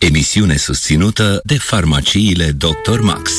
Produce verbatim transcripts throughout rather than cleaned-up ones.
Emisiune susținută de farmaciile doctor Max.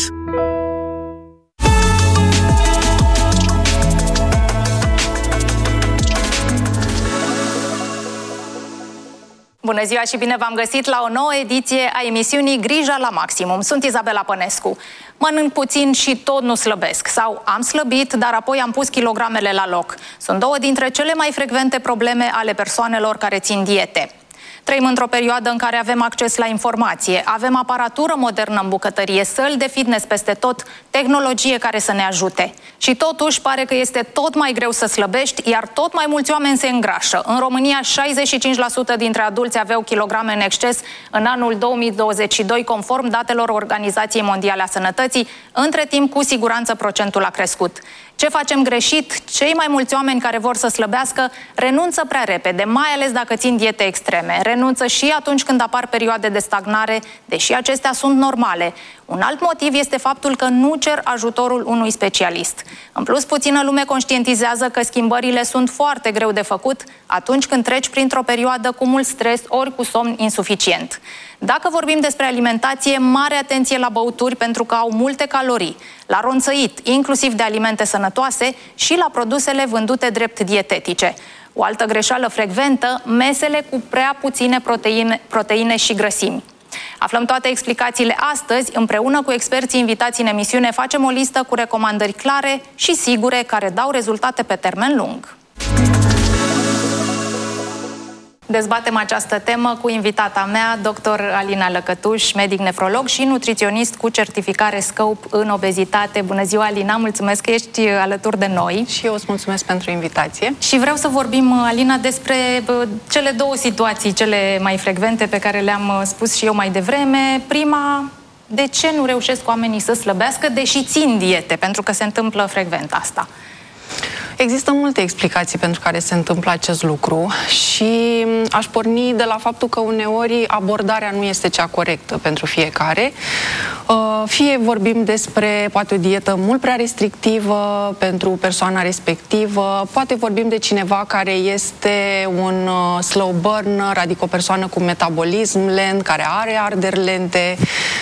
Bună ziua și bine v-am găsit la o nouă ediție a emisiunii Grija la Maximum. Sunt Izabela Pănescu. Mănânc puțin și tot nu slăbesc. Sau am slăbit, dar apoi am pus kilogramele la loc. Sunt două dintre cele mai frecvente probleme ale persoanelor care țin diete. Trăim într-o perioadă în care avem acces la informație, avem aparatură modernă în bucătărie, săli de fitness peste tot, tehnologie care să ne ajute. Și totuși pare că este tot mai greu să slăbești, iar tot mai mulți oameni se îngrașă. În România, șaizeci și cinci la sută dintre adulți aveau kilograme în exces în anul două mii douăzeci și doi, conform datelor Organizației Mondiale a Sănătății. Între timp, cu siguranță, procentul a crescut. Ce facem greșit? Cei mai mulți oameni care vor să slăbească renunță prea repede, mai ales dacă țin diete extreme. Renunță și atunci când apar perioade de stagnare, deși acestea sunt normale. Un alt motiv este faptul că nu cer ajutorul unui specialist. În plus, puțină lume conștientizează că schimbările sunt foarte greu de făcut atunci când treci printr-o perioadă cu mult stres ori cu somn insuficient. Dacă vorbim despre alimentație, mare atenție la băuturi pentru că au multe calorii, la ronțăit, inclusiv de alimente sănătoase, și la produsele vândute drept dietetice. O altă greșeală frecventă, mesele cu prea puține proteine, proteine și grăsimi. Aflăm toate explicațiile astăzi, împreună cu experții invitați în emisiune, facem o listă cu recomandări clare și sigure care dau rezultate pe termen lung. Dezbatem această temă cu invitata mea, doctor Alina Lăcătuș, medic nefrolog și nutriționist cu certificare Scope în obezitate. Bună ziua, Alina, mulțumesc că ești alături de noi. Și eu îți mulțumesc pentru invitație. Și vreau să vorbim, Alina, despre cele două situații, cele mai frecvente pe care le-am spus și eu mai devreme. Prima, de ce nu reușesc oamenii să slăbească, deși țin diete? Pentru că se întâmplă frecvent asta. Există multe explicații pentru care se întâmplă acest lucru și aș porni de la faptul că uneori abordarea nu este cea corectă pentru fiecare. Fie vorbim despre poate o dietă mult prea restrictivă pentru persoana respectivă, poate vorbim de cineva care este un slow burner, adică o persoană cu metabolism lent, care are arderi lente.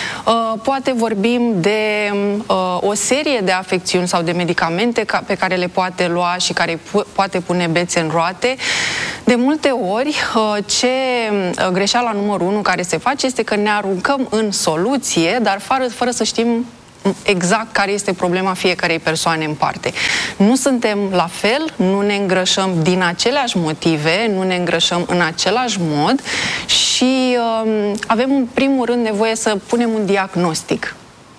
Poate vorbim de o serie de afecțiuni sau de medicamente pe care le poate lua și care poate pune bețe în roate. De multe ori, ce greșeala numărul unu care se face este că ne aruncăm în soluție, dar fără, fără să știm exact care este problema fiecarei persoane în parte. Nu suntem la fel, nu ne îngrășăm din aceleași motive, nu ne îngrășăm în același mod și um, avem în primul rând nevoie să punem un diagnostic.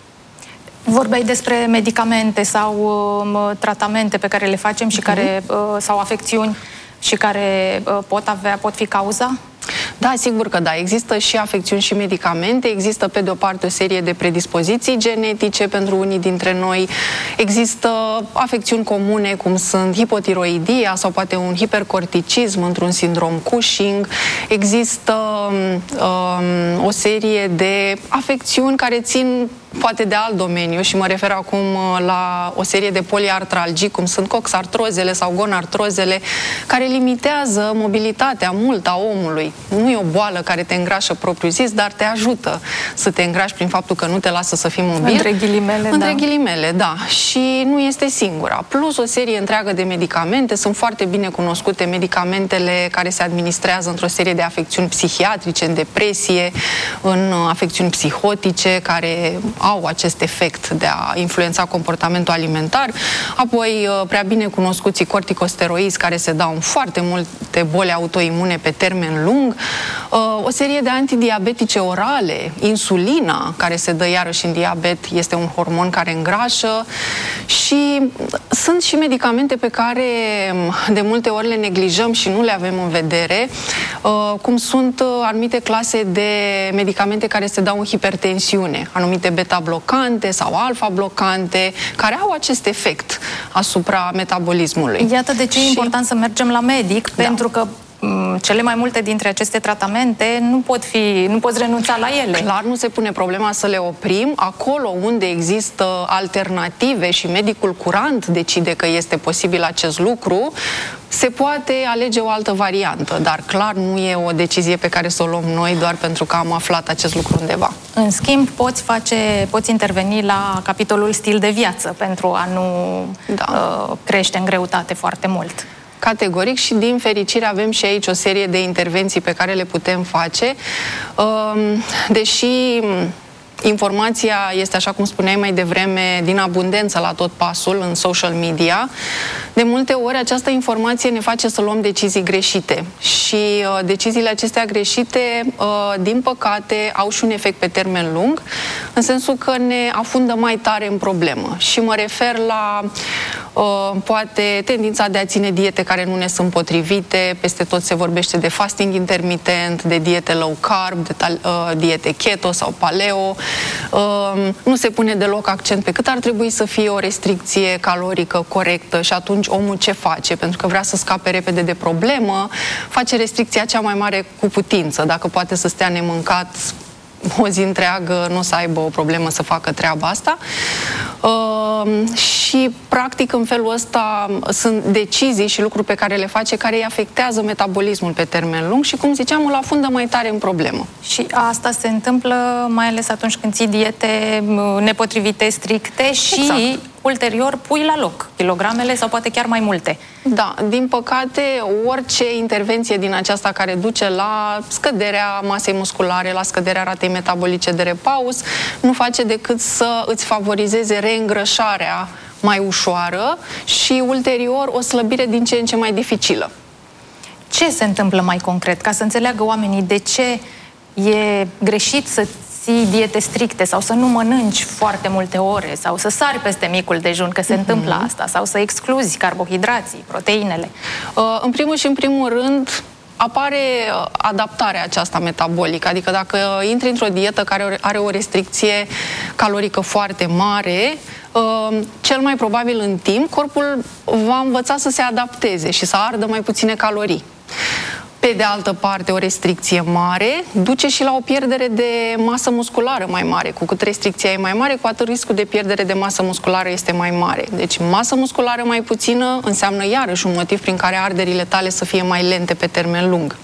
Vorbeai despre medicamente sau uh, tratamente pe care le facem și care, uh, sau afecțiuni și care uh, pot avea, pot fi cauza? Da, sigur că da. Există și afecțiuni și medicamente, există pe de o parte o serie de predispoziții genetice pentru unii dintre noi, există afecțiuni comune cum sunt hipotiroidia sau poate un hipercorticism într-un sindrom Cushing, există um, o serie de afecțiuni care țin poate de alt domeniu și mă refer acum la o serie de poliartralgii, cum sunt coxartrozele sau gonartrozele, care limitează mobilitatea mult a omului. Nu e o boală care te îngrașă propriu-zis, dar te ajută să te îngrași prin faptul că nu te lasă să fii mobil. Între ghilimele, Între da. ghilimele, da. Și nu este singura. Plus o serie întreagă de medicamente, sunt foarte bine cunoscute medicamentele care se administrează într-o serie de afecțiuni psihiatrice, în depresie, în afecțiuni psihotice, care au acest efect de a influența comportamentul alimentar. Apoi, prea bine cunoscuții corticosteroizi, care se dau în foarte multe boli autoimune pe termen lung, o serie de antidiabetice orale, insulina, care se dă iarăși în diabet, este un hormon care îngrașă, și sunt și medicamente pe care de multe ori le neglijăm și nu le avem în vedere, cum sunt anumite clase de medicamente care se dau în hipertensiune, anumite beta-blocante sau alfa-blocante, care au acest efect asupra metabolismului. Iată de ce și... e important să mergem la medic, da. Pentru că cele mai multe dintre aceste tratamente nu pot fi, nu poți renunța la ele. Clar nu se pune problema să le oprim. Acolo unde există alternative și medicul curant decide că este posibil acest lucru, se poate alege o altă variantă, dar clar nu e o decizie pe care să o luăm noi doar pentru că am aflat acest lucru undeva. În schimb, poți face, poți interveni la capitolul stil de viață pentru a nu da. uh, crește în greutate foarte mult. Categoric, și din fericire avem și aici o serie de intervenții pe care le putem face. Deși informația este, așa cum spuneai mai devreme, din abundență la tot pasul în social media, de multe ori această informație ne face să luăm decizii greșite. Și uh, deciziile acestea greșite, uh, din păcate, au și un efect pe termen lung, în sensul că ne afundă mai tare în problemă. Și mă refer la, uh, poate, tendința de a ține diete care nu ne sunt potrivite. Peste tot se vorbește de fasting intermitent, de diete low carb, de uh, diete keto sau paleo. Uh, nu se pune deloc accent pe cât ar trebui să fie o restricție calorică corectă și atunci omul ce face? Pentru că vrea să scape repede de problemă, face restricția cea mai mare cu putință. Dacă poate să stea nemâncat o zi întreagă, nu o să aibă o problemă să facă treaba asta. Uh, și, practic, în felul ăsta sunt decizii și lucruri pe care le face care îi afectează metabolismul pe termen lung și, cum ziceam, îl afundă mai tare în problemă. Și asta se întâmplă mai ales atunci când ții diete nepotrivite, stricte și exact. Ulterior pui la loc kilogramele sau poate chiar mai multe. Da, din păcate, orice intervenție din aceasta care duce la scăderea masei musculare, la scăderea ratei metabolice de repaus, nu face decât să îți favorizeze reîngrășarea mai ușoară și ulterior o slăbire din ce în ce mai dificilă. Ce se întâmplă mai concret? Ca să înțeleagă oamenii de ce e greșit să ții diete stricte sau să nu mănânci foarte multe ore sau să sari peste micul dejun, că se mm-hmm. întâmplă asta, sau să excluzi carbohidrații, proteinele. Uh, în primul și în primul rând apare adaptarea aceasta metabolică, adică dacă intri într-o dietă care are o restricție calorică foarte mare, uh, cel mai probabil în timp corpul va învăța să se adapteze și să ardă mai puține calorii. Pe de altă parte, o restricție mare duce și la o pierdere de masă musculară mai mare. Cu cât restricția e mai mare, cu atât riscul de pierdere de masă musculară este mai mare. Deci masă musculară mai puțină înseamnă iarăși un motiv prin care arderile tale să fie mai lente pe termen lung.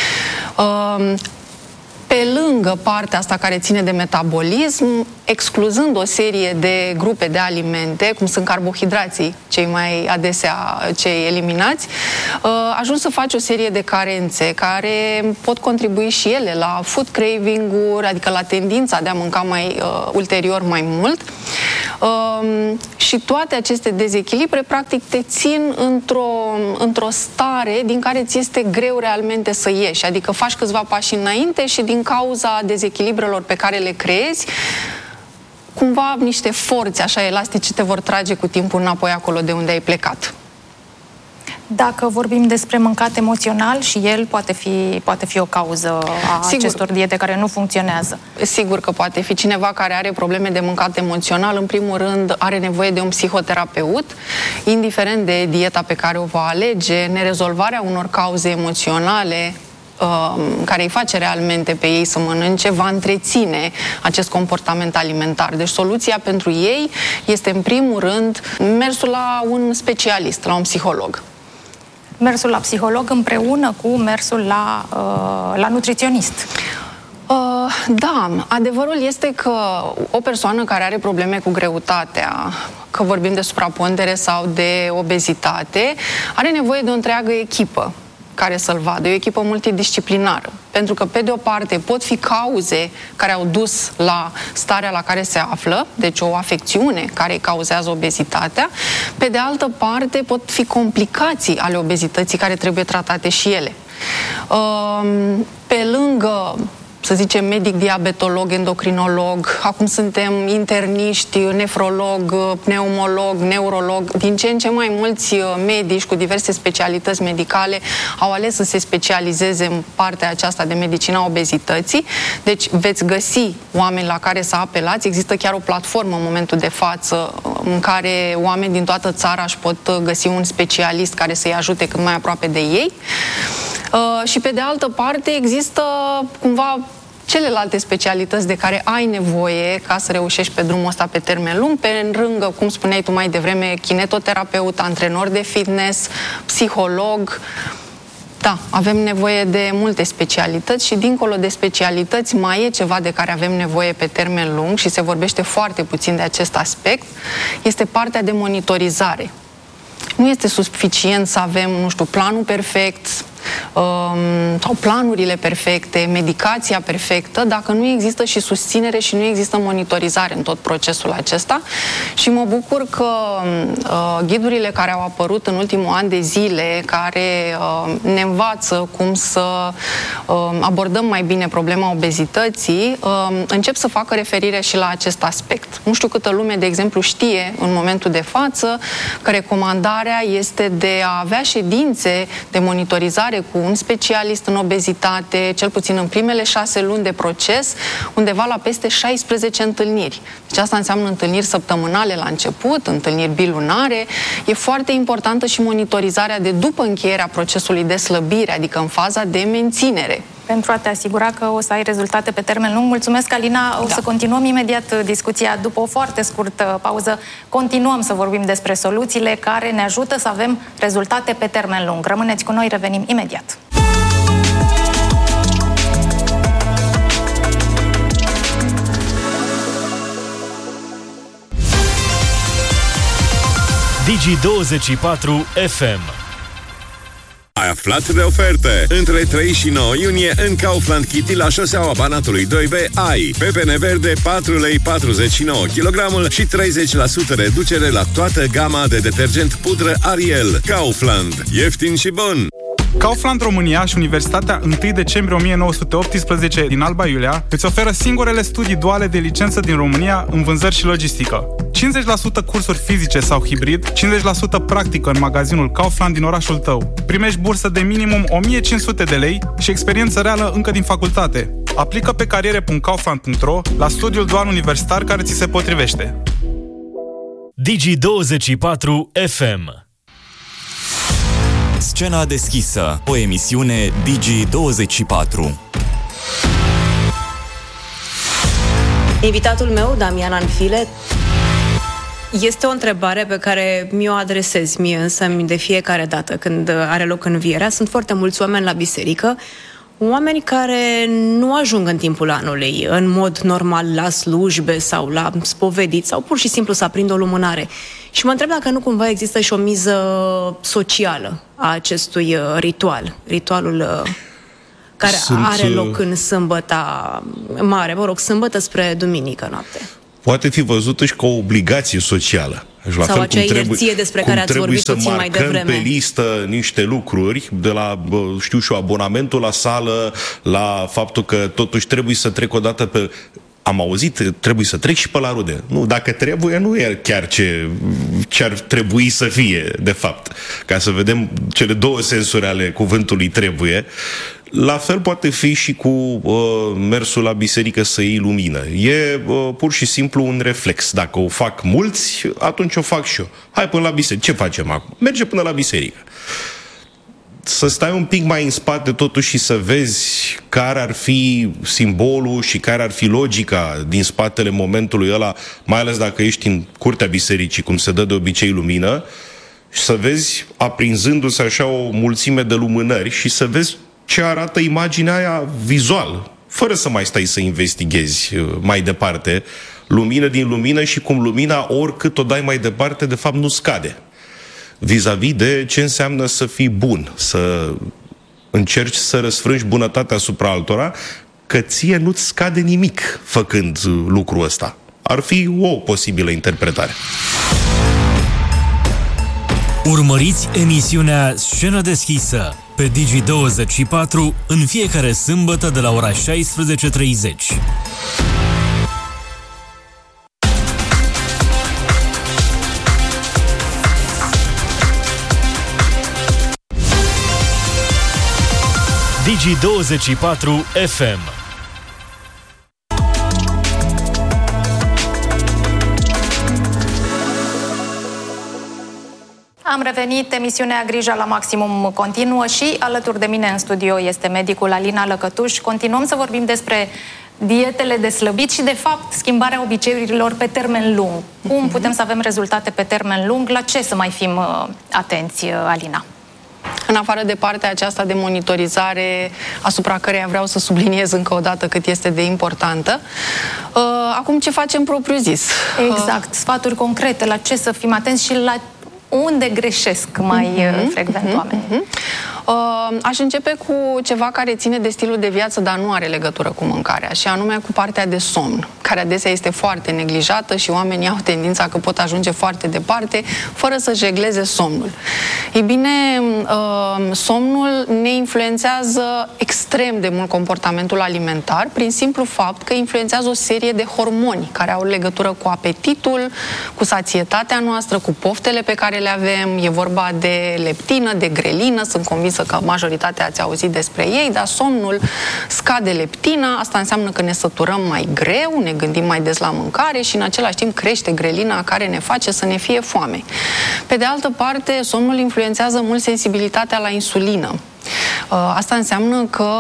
Pe lângă partea asta care ține de metabolism, excluzând o serie de grupe de alimente, cum sunt carbohidrații, cei mai adesea cei eliminați, ajungi să faci o serie de carențe care pot contribui și ele la food craving-uri, adică la tendința de a mânca mai uh, ulterior mai mult. Uh, și toate aceste dezechilibre, practic, te țin într-o, într-o stare din care ți este greu realmente să ieși. Adică faci câțiva pași înainte și din cauza dezechilibrelor pe care le creezi, cumva niște forțe așa elastice te vor trage cu timpul înapoi acolo de unde ai plecat. Dacă vorbim despre mâncat emoțional, și el poate fi, poate fi o cauză a Sigur. acestor diete care nu funcționează. Sigur că poate fi. Cineva care are probleme de mâncat emoțional, în primul rând, are nevoie de un psihoterapeut, indiferent de dieta pe care o va alege, nerezolvarea unor cauze emoționale care îi face realmente pe ei să mănânce, va întreține acest comportament alimentar. Deci soluția pentru ei este, în primul rând, mersul la un specialist, la un psiholog. Mersul la psiholog împreună cu mersul la, uh, la nutriționist. Uh, da, adevărul este că o persoană care are probleme cu greutatea, că vorbim de suprapondere sau de obezitate, are nevoie de o întreagă echipă care să-l vadă, e o echipă multidisciplinară. Pentru că, pe de o parte, pot fi cauze care au dus la starea la care se află, deci o afecțiune care îi cauzează obezitatea, pe de altă parte, pot fi complicații ale obezității care trebuie tratate și ele. Pe lângă, să zicem, medic, diabetolog, endocrinolog, acum suntem interniști, nefrolog, pneumolog, neurolog, din ce în ce mai mulți medici cu diverse specialități medicale au ales să se specializeze în partea aceasta de medicina obezității. Deci veți găsi oameni la care să apelați. Există chiar o platformă în momentul de față în care oameni din toată țara își pot găsi un specialist care să-i ajute cât mai aproape de ei. Uh, și pe de altă parte există cumva celelalte specialități de care ai nevoie ca să reușești pe drumul ăsta pe termen lung, pe lângă, cum spuneai tu mai devreme, kinetoterapeut, antrenor de fitness, psiholog. Da, avem nevoie de multe specialități și dincolo de specialități mai e ceva de care avem nevoie pe termen lung și se vorbește foarte puțin de acest aspect, este partea de monitorizare. Nu este suficient să avem, nu știu, planul perfect sau planurile perfecte, medicația perfectă, dacă nu există și susținere și nu există monitorizare în tot procesul acesta. Și mă bucur că uh, ghidurile care au apărut în ultimul an de zile, care uh, ne învață cum să uh, abordăm mai bine problema obezității, uh, încep să facă referire și la acest aspect. Nu știu câtă lume, de exemplu, știe în momentul de față că recomandarea este de a avea ședințe de monitorizare cu un specialist în obezitate, cel puțin în primele șase luni de proces, undeva la peste șaisprezece întâlniri. Deci asta înseamnă întâlniri săptămânale la început, întâlniri bilunare. E foarte importantă și monitorizarea de după încheierea procesului de slăbire, adică în faza de menținere. Pentru a te asigura că o să ai rezultate pe termen lung. Mulțumesc, Alina. O da. să continuăm imediat discuția după o foarte scurtă pauză. Continuăm să vorbim despre soluțiile care ne ajută să avem rezultate pe termen lung. Rămâneți cu noi, revenim imediat. Digi douăzeci și patru F M. Ai aflat de oferte? Între trei și nouă iunie în Kaufland Kitty la șoseaua Banatului doi B ai pepene verde patru lei patruzeci și nouă kilogramul și treizeci la sută reducere la toată gama de detergent pudră Ariel. Kaufland. Ieftin și bun! Kaufland România și Universitatea întâi decembrie o mie nouă sute optsprezece din Alba Iulia îți oferă singurele studii duale de licență din România în vânzări și logistică. cincizeci la sută cursuri fizice sau hibrid, cincizeci la sută practică în magazinul Kaufland din orașul tău. Primești bursă de minimum o mie cinci sute de lei și experiență reală încă din facultate. Aplică pe cariere punct kaufland punct ro la studiul dual universitar care ți se potrivește. Digi douăzeci și patru F M. Scena deschisă, o emisiune Digi douăzeci și patru. Invitatul meu, Damian Anfile, este o întrebare pe care mi-o adresez mie însă de fiecare dată când are loc învierea. Sunt foarte mulți oameni la biserică, oameni care nu ajung în timpul anului, în mod normal, la slujbe sau la spovedit sau pur și simplu să aprindă o lumânare. Și mă întreb dacă nu cumva există și o miză socială a acestui ritual, ritualul care Sunt... are loc în sâmbăta mare, mă rog, sâmbătă spre duminică noapte. Poate fi văzută și ca o obligație socială. La sau fel acea cum inerție trebuie, despre care ați vorbit puțin mai devreme. Trebuie să marcăm pe listă niște lucruri, de la, știu și eu, abonamentul la sală, la faptul că totuși trebuie să trec o dată pe... Am auzit, trebuie să trec și pe la rude. Nu, dacă trebuie, nu e chiar ce, ce ar trebui să fie, de fapt. Ca să vedem cele două sensuri ale cuvântului trebuie. La fel poate fi și cu uh, mersul la biserică să iei lumină. E uh, pur și simplu un reflex. Dacă o fac mulți, atunci o fac și eu. Hai până la biserică. Ce facem acum? Merge până la biserică. Să stai un pic mai în spate totuși și să vezi care ar fi simbolul și care ar fi logica din spatele momentului ăla, mai ales dacă ești în curtea bisericii, cum se dă de obicei lumină, și să vezi aprinzându-se așa o mulțime de lumânări și să vezi ce arată imaginea aia vizual, fără să mai stai să investighezi mai departe lumină din lumină și cum lumina, oricât o dai mai departe, de fapt nu scade. Vis-a-vis de ce înseamnă să fii bun, să încerci să răsfrângi bunătatea asupra altora, că ție nu-ți scade nimic făcând lucrul ăsta. Ar fi o posibilă interpretare. Urmăriți emisiunea Scenă deschisă pe Digi douăzeci și patru în fiecare sâmbătă de la ora șaisprezece treizeci. Digi douăzeci și patru F M. Am revenit, emisiunea Grija la Maximum continuă și alături de mine în studio este medicul Alina Lăcătuș. Continuăm să vorbim despre dietele de slăbit și, de fapt, schimbarea obiceiurilor pe termen lung. Cum putem să avem rezultate pe termen lung? La ce să mai fim uh, atenți, uh, Alina? În afară de partea aceasta de monitorizare, asupra căreia vreau să subliniez încă o dată cât este de importantă, uh, acum ce facem propriu-zis? Exact, sfaturi concrete, la ce să fim atenți și la unde greșesc mai uh-huh, frecvent uh-huh, oamenii. Uh-huh. Uh, aș începe cu ceva care ține de stilul de viață, dar nu are legătură cu mâncarea, și anume cu partea de somn, care adesea este foarte neglijată și oamenii au tendința că pot ajunge foarte departe fără să-și regleze somnul. Ei bine, uh, somnul ne influențează extrem de mult comportamentul alimentar prin simplu fapt că influențează o serie de hormoni care au legătură cu apetitul, cu sațietatea noastră, cu poftele pe care le avem. E vorba de leptină, de grelină, sunt convinsă că majoritatea ați auzit despre ei, dar somnul scade leptina, asta înseamnă că ne săturăm mai greu, ne gândim mai des la mâncare și în același timp crește grelina care ne face să ne fie foame. Pe de altă parte, somnul influențează mult sensibilitatea la insulină. Asta înseamnă că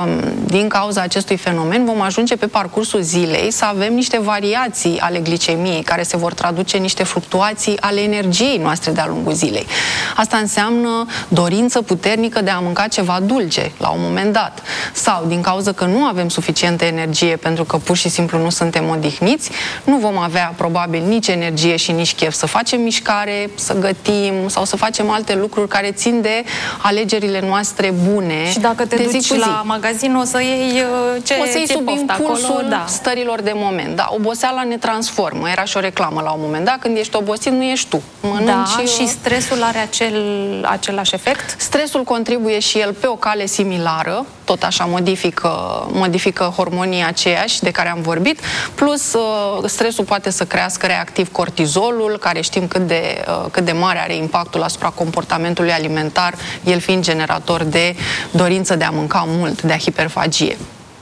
din cauza acestui fenomen vom ajunge pe parcursul zilei să avem niște variații ale glicemiei care se vor traduce în niște fluctuații ale energiei noastre de-a lungul zilei. Asta înseamnă dorință puternică de a mânca ceva dulce la un moment dat. Sau din cauza că nu avem suficientă energie pentru că pur și simplu nu suntem odihniți, nu vom avea probabil nici energie și nici chef să facem mișcare, să gătim sau să facem alte lucruri care țin de alegerile noastre bune. Și dacă te duci la magazin, o să iei ce o să iei sub impulsul acolo, da. stărilor de moment. Da, oboseala ne transformă. Era și o reclamă la un moment dat. Când ești obosit, nu ești tu. Mănânci. Da, și stresul are acel, același efect? Stresul contribuie și el pe o cale similară. Tot așa modifică, modifică hormonii aceiași de care am vorbit. Plus, stresul poate să crească reactiv cortizolul, care știm cât de, cât de mare are impactul asupra comportamentului alimentar, el fiind generator de dorință de a mânca mult, de a hiperfagie.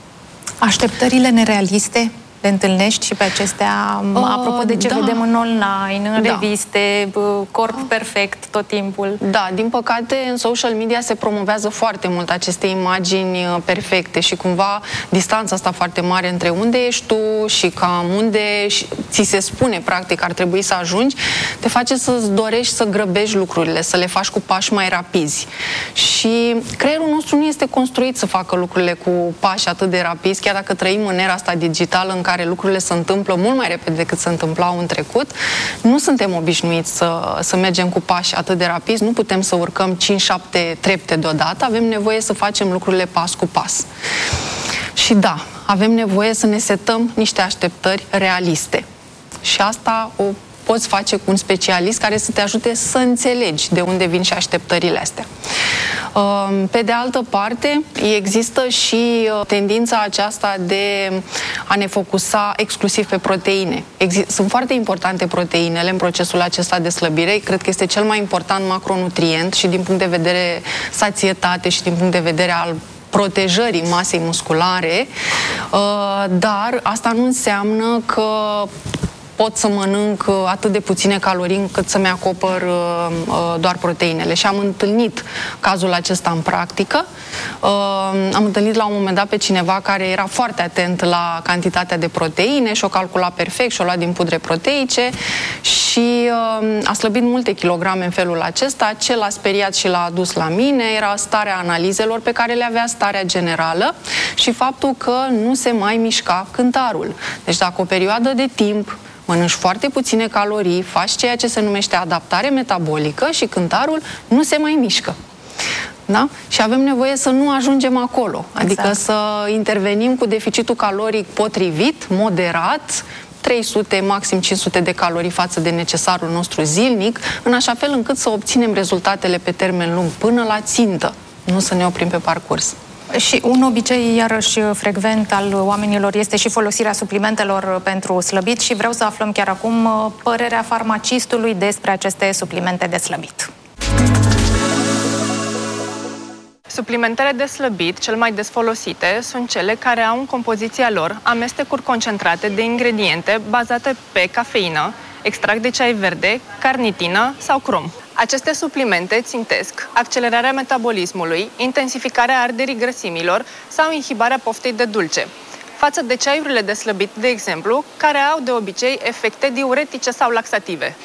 Așteptările nerealiste le întâlnești și pe acestea, uh, apropo de ce da. vedem în online, în da. reviste, corp perfect tot timpul? Da, din păcate în social media se promovează foarte mult aceste imagini perfecte și cumva distanța asta foarte mare între unde ești tu și cam unde ți se spune practic ar trebui să ajungi, te face să-ți dorești să grăbești lucrurile, să le faci cu pași mai rapizi. Și creierul nostru nu este construit să facă lucrurile cu pași atât de rapizi, chiar dacă trăim în era asta digitală în care care lucrurile se întâmplă mult mai repede decât se întâmplau în trecut. Nu suntem obișnuiți să, să mergem cu pași atât de rapizi, nu putem să urcăm cinci șapte trepte deodată, avem nevoie să facem lucrurile pas cu pas. Și da, avem nevoie să ne setăm niște așteptări realiste. Și asta o poți face cu un specialist care să te ajute să înțelegi de unde vin și așteptările astea. Pe de altă parte, există și tendința aceasta de a ne focusa exclusiv pe proteine. Sunt foarte importante proteinele în procesul acesta de slăbire. Cred că este cel mai important macronutrient și din punct de vedere sațietate și din punct de vedere al protejării masei musculare, dar asta nu înseamnă că pot să mănânc atât de puține calorii încât să-mi acopăr uh, doar proteinele. Și am întâlnit cazul acesta în practică. Uh, am întâlnit la un moment dat pe cineva care era foarte atent la cantitatea de proteine și o calcula perfect și o lua din pudre proteice și uh, a slăbit multe kilograme în felul acesta. Ce l-a speriat și l-a adus la mine era starea analizelor pe care le avea, starea generală și faptul că nu se mai mișca cântarul. Deci dacă o perioadă de timp mănânci foarte puține calorii, faci ceea ce se numește adaptare metabolică și cântarul nu se mai mișcă. Da? Și avem nevoie să nu ajungem acolo. Adică exact. Să intervenim cu deficitul caloric potrivit, moderat, trei sute, maxim cinci sute de calorii față de necesarul nostru zilnic, în așa fel încât să obținem rezultatele pe termen lung până la țintă, nu să ne oprim pe parcurs. Și un obicei, iarăși, frecvent al oamenilor este și folosirea suplimentelor pentru slăbit și vreau să aflăm chiar acum părerea farmacistului despre aceste suplimente de slăbit. Suplimentele de slăbit, cel mai des folosite, sunt cele care au în compoziția lor amestecuri concentrate de ingrediente bazate pe cafeină, extract de ceai verde, carnitină sau crom. Aceste suplimente țintesc accelerarea metabolismului, intensificarea arderii grăsimilor sau inhibarea poftei de dulce, față de ceaiurile de slăbit, de exemplu, care au de obicei efecte diuretice sau laxative.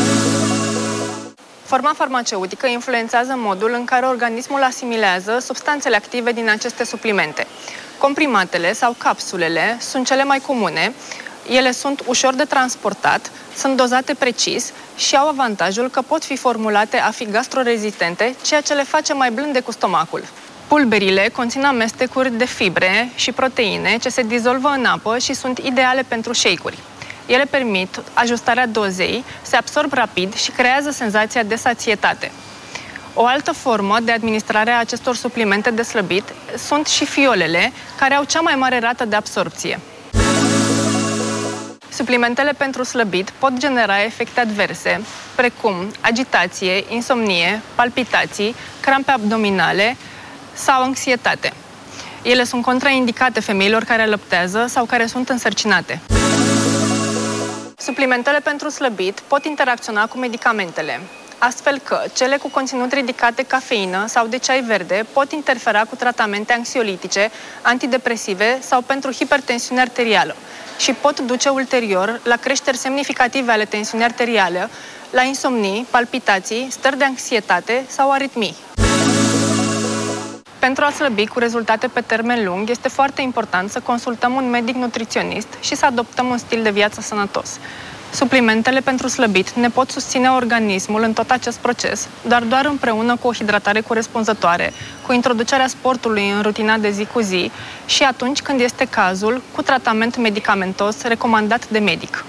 Forma farmaceutică influențează modul în care organismul asimilează substanțele active din aceste suplimente. Comprimatele sau capsulele sunt cele mai comune, ele sunt ușor de transportat, sunt dozate precis și au avantajul că pot fi formulate a fi gastrorezistente, ceea ce le face mai blânde cu stomacul. Pulberile conțin amestecuri de fibre și proteine ce se dizolvă în apă și sunt ideale pentru shake-uri. Ele permit ajustarea dozei, se absorb rapid și creează senzația de sațietate. O altă formă de administrare a acestor suplimente de slăbit sunt și fiolele, care au cea mai mare rată de absorpție. Suplimentele pentru slăbit pot genera efecte adverse, precum agitație, insomnie, palpitații, crampe abdominale sau anxietate. Ele sunt contraindicate femeilor care alăptează sau care sunt însărcinate. Suplimentele pentru slăbit pot interacționa cu medicamentele, astfel că cele cu conținut ridicat de cafeină sau de ceai verde pot interfera cu tratamente anxiolitice, antidepresive sau pentru hipertensiune arterială și pot duce ulterior la creșteri semnificative ale tensiunii arteriale, la insomnii, palpitații, stări de anxietate sau aritmii. Pentru a slăbi cu rezultate pe termen lung, este foarte important să consultăm un medic nutriționist și să adoptăm un stil de viață sănătos. Suplimentele pentru slăbit ne pot susține organismul în tot acest proces, dar doar împreună cu o hidratare corespunzătoare, cu introducerea sportului în rutina de zi cu zi și atunci când este cazul, cu tratament medicamentos recomandat de medic.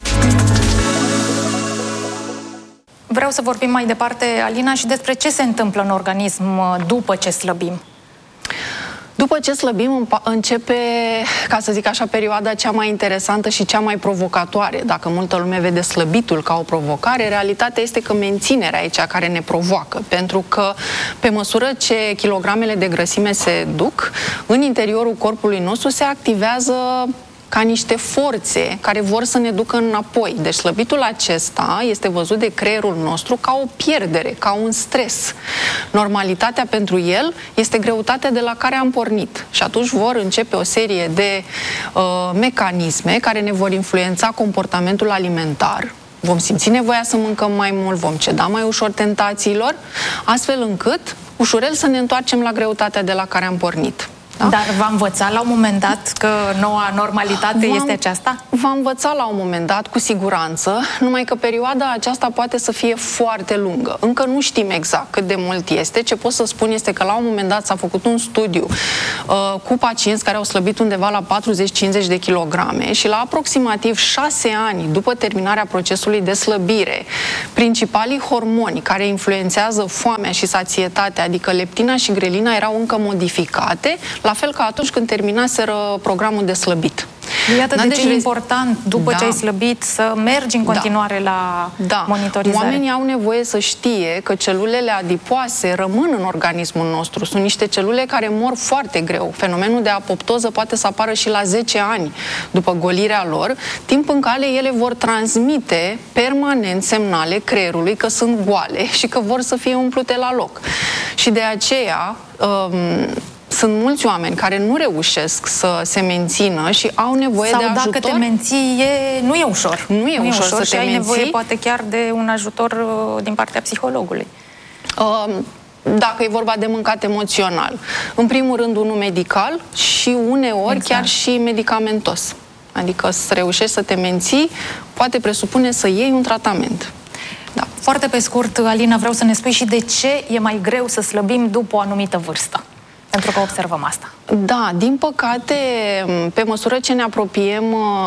Vreau să vorbim mai departe, Alina, și despre ce se întâmplă în organism după ce slăbim. După ce slăbim, începe, ca să zic așa, perioada cea mai interesantă și cea mai provocatoare. Dacă multă lume vede slăbitul ca o provocare, realitatea este că menținerea e cea care ne provoacă. Pentru că, pe măsură ce kilogramele de grăsime se duc, în interiorul corpului nostru se activează ca niște forțe care vor să ne ducă înapoi. Deci slăbitul acesta este văzut de creierul nostru ca o pierdere, ca un stres. Normalitatea pentru el este greutatea de la care am pornit. Și atunci vor începe o serie de uh, mecanisme care ne vor influența comportamentul alimentar. Vom simți nevoia să mâncăm mai mult, vom ceda mai ușor tentațiilor, astfel încât ușurel să ne întoarcem la greutatea de la care am pornit. Da? Dar va învăța la un moment dat că noua normalitate este aceasta? Va învăța la un moment dat, cu siguranță, numai că perioada aceasta poate să fie foarte lungă. Încă nu știm exact cât de mult este. Ce pot să spun este că la un moment dat s-a făcut un studiu uh, cu pacienți care au slăbit undeva la patruzeci cincizeci de kilograme și la aproximativ șase ani după terminarea procesului de slăbire, principalii hormoni care influențează foamea și sațietatea, adică leptina și grelina, erau încă modificate, la fel ca atunci când terminaseră programul de slăbit. Iată da, de deci ce e important, după da. ce ai slăbit, să mergi în continuare da. la da. monitorizare. Oamenii au nevoie să știe că celulele adipoase rămân în organismul nostru. Sunt niște celule care mor foarte greu. Fenomenul de apoptoză poate să apară și la zece ani după golirea lor, timp în care ele vor transmite permanent semnale creierului că sunt goale și că vor să fie umplute la loc. Și de aceea um, sunt mulți oameni care nu reușesc să se mențină și au nevoie Sau de ajutor. Sau dacă te menții, e, nu e ușor. Nu e, nu ușor, ușor să și te ai menții. nevoie poate chiar de un ajutor din partea psihologului. Uh, dacă e vorba de mâncat emoțional. În primul rând, unul medical și uneori exact. chiar și medicamentos. Adică să reușești să te menții, poate presupune să iei un tratament. Da. Foarte pe scurt, Alina, vreau să ne spui și de ce e mai greu să slăbim după o anumită vârstă. Pentru că observăm asta. Da, din păcate, pe măsură ce ne apropiem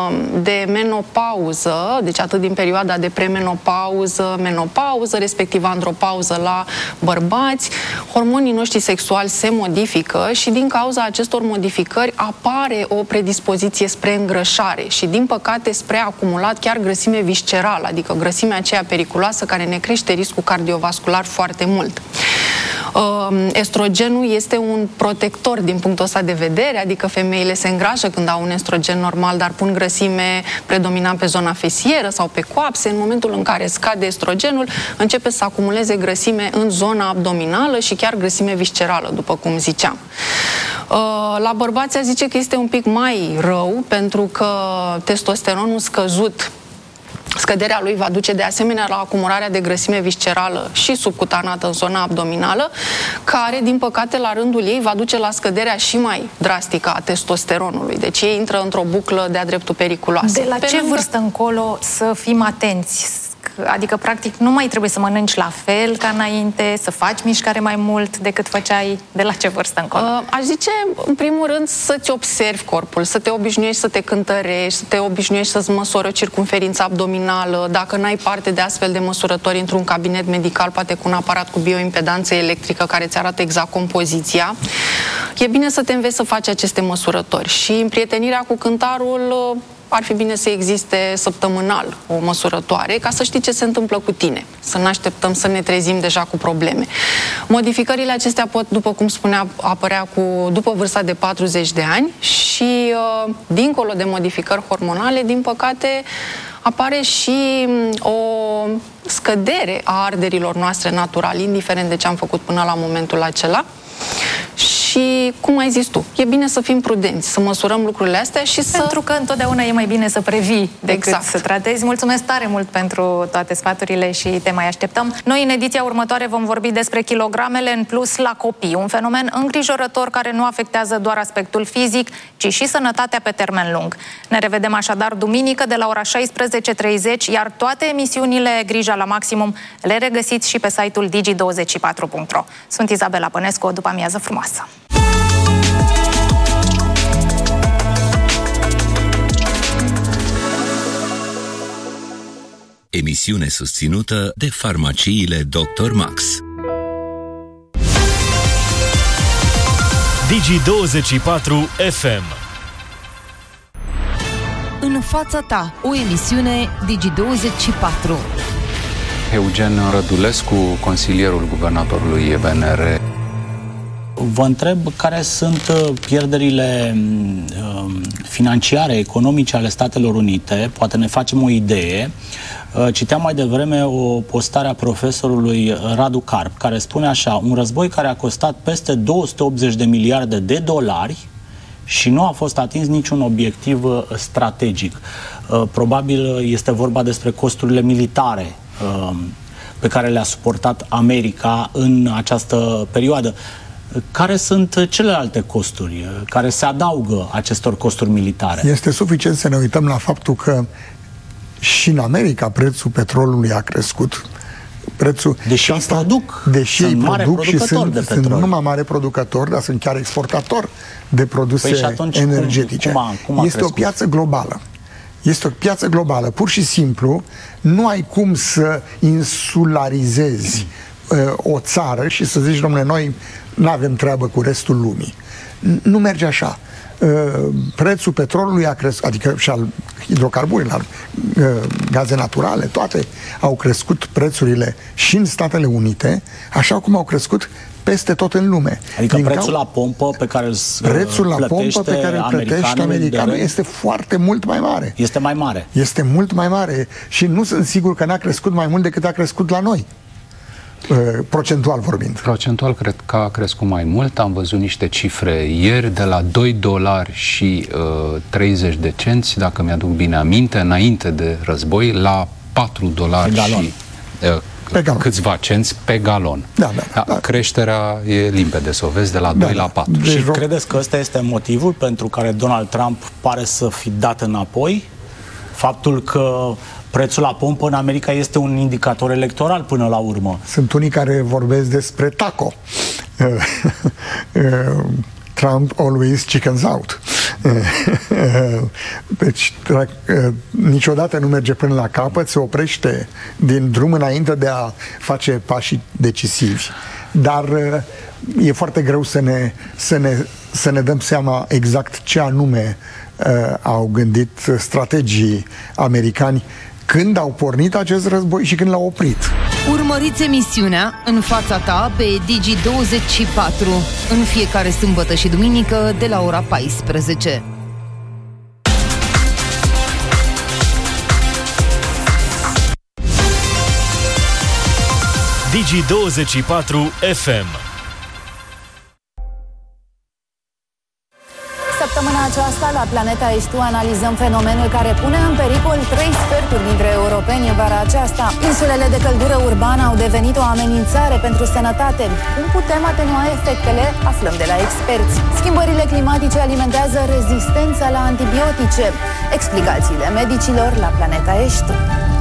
de menopauză, deci atât din perioada de premenopauză, menopauză, respectiv andropauză la bărbați, hormonii noștri sexuali se modifică și din cauza acestor modificări apare o predispoziție spre îngrășare și, din păcate, spre acumulat chiar grăsime viscerală, adică grăsimea aceea periculoasă care ne crește riscul cardiovascular foarte mult. Estrogenul este un protector din punctul ăsta de vedere, adică femeile se îngrașă când au un estrogen normal, dar pun grăsime predominant pe zona fesieră sau pe coapse. În momentul în care scade estrogenul, începe să acumuleze grăsime în zona abdominală și chiar grăsime viscerală, după cum ziceam. La bărbați a zice că este un pic mai rău, pentru că testosteronul scăzut, scăderea lui va duce de asemenea la acumularea de grăsime viscerală și subcutanată în zona abdominală, care, din păcate, la rândul ei va duce la scăderea și mai drastică a testosteronului. Deci ei intră într-o buclă de-a dreptul periculoasă. De la Pe ce lângă... vârstă încolo să fim atenți? Adică, practic, nu mai trebuie să mănânci la fel ca înainte, să faci mișcare mai mult decât făceai. De la ce vârstă încolo? Uh, aș zice, în primul rând, să-ți observi corpul, să te obișnuiești să te cântărești, să te obișnuiești să-ți măsori o circumferință abdominală. Dacă n-ai parte de astfel de măsurători într-un cabinet medical, poate cu un aparat cu bioimpedanță electrică care îți arată exact compoziția, e bine să te înveți să faci aceste măsurători. Și împrietenirea cu cântarul... ar fi bine să existe săptămânal o măsurătoare ca să știi ce se întâmplă cu tine. Să nu așteptăm să ne trezim deja cu probleme. Modificările acestea pot, după cum spunea, apărea cu, după vârsta de patruzeci de ani și, uh, dincolo de modificări hormonale, din păcate, apare și o scădere a arderilor noastre natural, indiferent de ce am făcut până la momentul acela. Și, cum ai zis tu, e bine să fim prudenți, să măsurăm lucrurile astea și să... Pentru că întotdeauna e mai bine să previi decât exact. să tratezi. Mulțumesc tare mult pentru toate sfaturile și te mai așteptăm. Noi, în ediția următoare, vom vorbi despre kilogramele în plus la copii, un fenomen îngrijorător care nu afectează doar aspectul fizic, ci și sănătatea pe termen lung. Ne revedem așadar duminică de la ora șaisprezece treizeci, iar toate emisiunile Grija la Maximum le regăsiți și pe site-ul digi douăzeci și patru punct ro. Sunt Izabela Pănescu, o după amiază frumoasă! Emisiune susținută de farmaciile doctor Max. Digi douăzeci și patru F M. În fața ta, o emisiune Digi douăzeci și patru. Eugen Rădulescu, consilierul guvernatorului B N R. Vă întreb care sunt pierderile financiare, economice ale Statelor Unite. Poate ne facem o idee. Citeam mai devreme o postare a profesorului Radu Carp, care spune așa: un război care a costat peste două sute optzeci de miliarde de dolari și nu a fost atins niciun obiectiv strategic. Probabil este vorba despre costurile militare pe care le-a suportat America în această perioadă. Care sunt celelalte costuri care se adaugă acestor costuri militare? Este suficient să ne uităm la faptul că și în America prețul petrolului a crescut. Prețul, deși asta, produc, deși sunt produc mare și sunt, de sunt nu numai mare producători, dar sunt chiar exportatori de produse păi atunci, energetice. Cum, cum a, cum a este crescut? o piață globală. Este o piață globală. Pur și simplu, nu ai cum să insularizezi uh, o țară și să zici, domnule, noi nu avem treabă cu restul lumii. Nu merge așa. Prețul petrolului a crescut, adică și al hidrocarburilor, gaze naturale, toate au crescut prețurile și în Statele Unite, așa cum au crescut peste tot în lume. Adică Din prețul cau... la pompă pe care îl prețul la pompă pe care îl plătește americanul este foarte mult mai mare. Este mai mare. Este mult mai mare și nu sunt sigur că n-a crescut mai mult decât a crescut la noi. Procentual vorbind. Procentual cred că a crescut mai mult. Am văzut niște cifre ieri de la doi dolari și uh, treizeci de cenți, dacă mi-aduc bine aminte, înainte de război, la patru dolari și uh, pe galon. câțiva cenți pe galon. Da, da, da, da. Creșterea e limpede, să o vezi, de la da, doi la patru. Deci și credeți că ăsta este motivul pentru care Donald Trump pare să fi dat înapoi? Faptul că prețul la pompă în America este un indicator electoral până la urmă. Sunt unii care vorbesc despre taco. Trump always chickens out. Deci niciodată nu merge până la capăt, se oprește din drum înainte de a face pașii decisivi. Dar e foarte greu să ne, să ne, să ne dăm seama exact ce anume au gândit strategii americani când au pornit acest război și când l-au oprit. Urmăriți emisiunea În fața ta pe Digi douăzeci și patru în fiecare sâmbătă și duminică de la ora paisprezece. Digi douăzeci și patru F M. Săptămâna aceasta, la Planeta Ești Tu, analizăm fenomenul care pune în pericol trei sferturi dintre europeni în vara aceasta. Insulele de căldură urbană au devenit o amenințare pentru sănătate. Cum putem atenua efectele? Aflăm de la experți. Schimbările climatice alimentează rezistența la antibiotice. Explicațiile medicilor la Planeta Ești Tu.